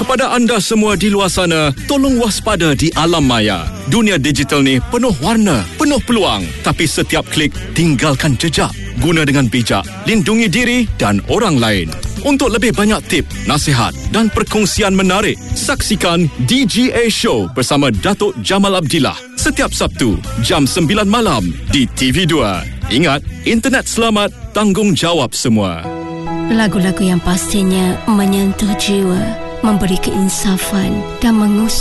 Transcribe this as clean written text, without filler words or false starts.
Kepada anda semua di luar sana, tolong waspada di alam maya. Dunia digital ni penuh warna, penuh peluang. Tapi setiap klik, tinggalkan jejak. Guna dengan bijak, lindungi diri dan orang lain. Untuk lebih banyak tip, nasihat dan perkongsian menarik, saksikan DGA Show bersama Datuk Jamal Abdillah setiap Sabtu, jam 9 malam di TV2. Ingat, internet selamat, tanggungjawab semua. Lagu-lagu yang pastinya menyentuh jiwa, memberi keinsafan dan mengusung